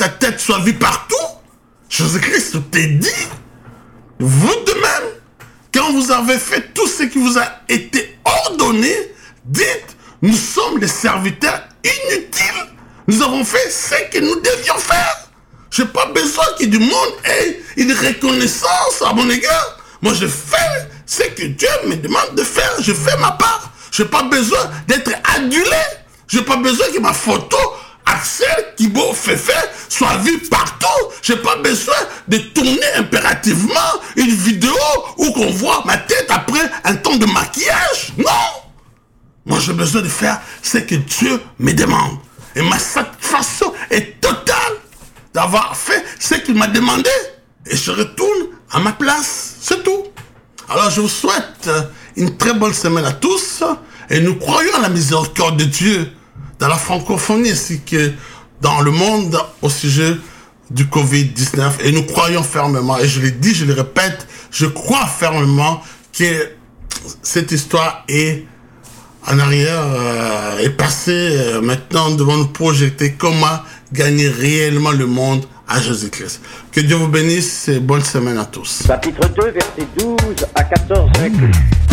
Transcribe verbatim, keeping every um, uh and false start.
ta tête soit vue partout. Jésus-Christ t'a dit, vous de même, quand vous avez fait tout ce qui vous a été ordonné, dites, nous sommes des serviteurs inutiles. Nous avons fait ce que nous devions faire. Je n'ai pas besoin que du monde ait une reconnaissance à mon égard. Moi, je fais ce que Dieu me demande de faire. Je fais ma part. Je n'ai pas besoin d'être adulé. Je n'ai pas besoin que ma photo, Axel Kibo Fefe, soit vue partout. Je n'ai pas besoin de tourner impérativement une vidéo où qu'on voit ma tête après un temps de maquillage. Non. Moi, j'ai besoin de faire ce que Dieu me demande. Et ma satisfaction est totale d'avoir fait ce qu'il m'a demandé. Et je retourne à ma place. C'est tout. Alors, je vous souhaite une très bonne semaine à tous. Et nous croyons à la miséricorde de Dieu dans la francophonie ainsi que dans le monde au sujet du covid dix-neuf. Et nous croyons fermement, et je l'ai dit, je le répète, je crois fermement que cette histoire est en arrière, euh, est passée. Euh, maintenant, nous devons nous projeter comment gagner réellement le monde à Jésus-Christ. Que Dieu vous bénisse et bonne semaine à tous. Chapitre deux, versets douze à quatorze inclus.